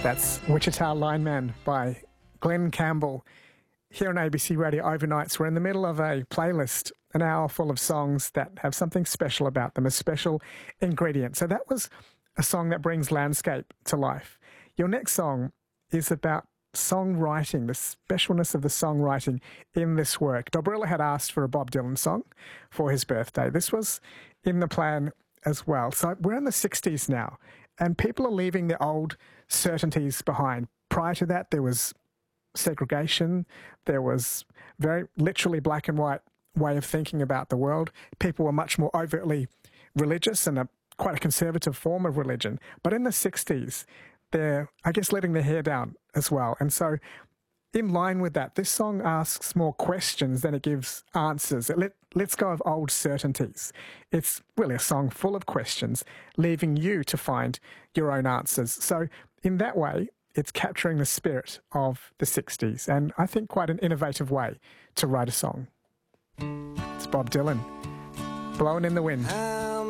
That's Wichita Lineman by Glenn Campbell. Here on ABC Radio Overnights, we're in the middle of a playlist, an hour full of songs that have something special about them, a special ingredient. So that was a song that brings landscape to life. Your next song is about songwriting, the specialness of the songwriting in this work. Dobrila had asked for a Bob Dylan song for his birthday. This was in the plan as well. So we're in the 60s now, and people are leaving the old certainties behind. Prior to that, there was segregation. There was very literally black and white way of thinking about the world. People were much more overtly religious and quite a conservative form of religion. But in the 60s, they're, I guess, letting their hair down as well. And so in line with that, this song asks more questions than it gives answers. It lets go of old certainties. It's really a song full of questions, leaving you to find your own answers. So in that way, it's capturing the spirit of the 60s, and I think quite an innovative way to write a song. It's Bob Dylan, Blowing in the Wind.